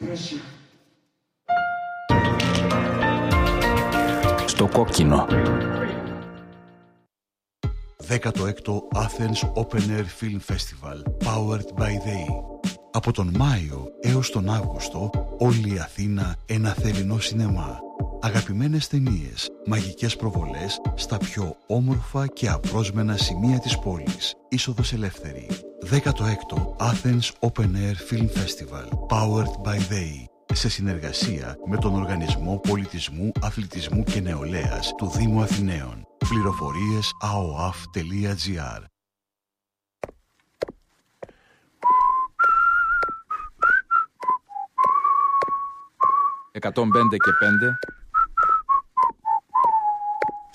Στο κόκκινο. 16ο Athens Open Air Film Festival, powered by ΔΕΗ. Από τον Μάιο έως τον Αύγουστο, όλη η Αθήνα ένα θερινό σινεμά. Αγαπημένες ταινίες, μαγικές προβολές στα πιο όμορφα και απρόσμενα σημεία της πόλης. Είσοδος ελεύθερη. 16ο Athens Open Air Film Festival, powered by ΔΕΗ. Σε συνεργασία με τον Οργανισμό Πολιτισμού, Αθλητισμού και Νεολαίας του Δήμου Αθηναίων. Πληροφορίες aoaf.gr. 105 και 5